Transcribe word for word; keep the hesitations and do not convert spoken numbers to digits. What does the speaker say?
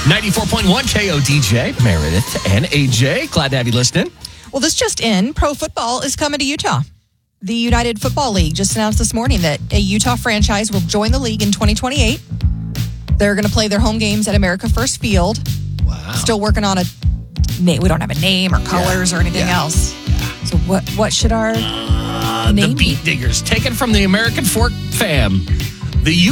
ninety-four point one K O D J, Meredith and A J. Glad to have you listening. Well, this just in, pro football is coming to Utah. The United Football League just announced this morning that a Utah franchise will join the league in twenty twenty-eight. They're going to play their home games at America First Field. Wow. Still working on a name. We don't have a name or colors Yeah. or anything Yeah. else. Yeah. So what, what should our Uh, name the Beat Diggers, taken from the American Fork fam. The